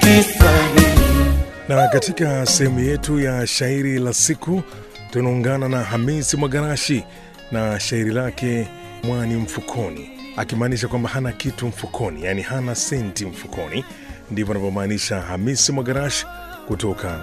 Na katika sehemu yetu ya shairi la siku tunaungana na Hamisi Mwagarashi na shairi lake Mwani Mfukoni, akimaanisha kwamba hana kitu mfukoni, yani hana senti mfukoni. Ndivyo anavyomaanisha Hamisi Mwagarashi kutoka